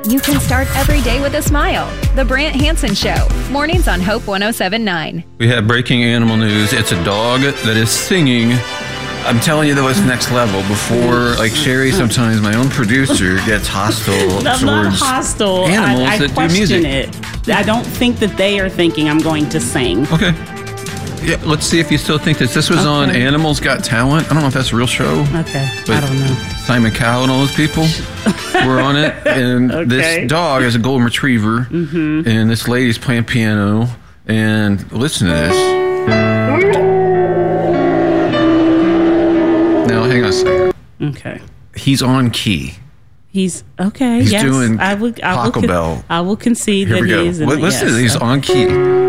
You can start every day with a smile. The Brant Hansen Show, mornings on Hope 107.9. We have breaking animal news. It's a dog that is singing. I'm telling you, though, it's next level. Before, like Sherry, sometimes my own producer gets hostile I'm not hostile. Animals I that question do music. it. I don't think that they are thinking I'm going to sing. Okay. Yeah, let's see if you still think this. This was on Animals Got Talent. I don't know if that's a real show. Okay, But I don't know. Simon Cowell and all those people were on it. And this dog is a golden retriever. Mm-hmm. And this lady's playing piano. And listen to this. Now, hang on a second. Okay. He's on key. He's okay. He's yes, doing I will Taco Bell. I will concede Here that we go. he is. Listen, he's on key.